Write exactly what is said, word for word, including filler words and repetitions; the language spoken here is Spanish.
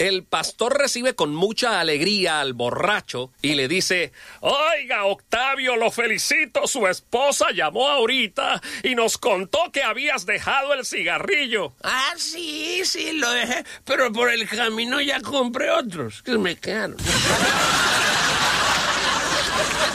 El pastor recibe con mucha alegría al borracho y le dice: oiga, Octavio, lo felicito, su esposa llamó ahorita y nos contó que habías dejado el cigarrillo. Ah, sí, sí, lo dejé, pero por el camino ya compré otros, que me quedaron.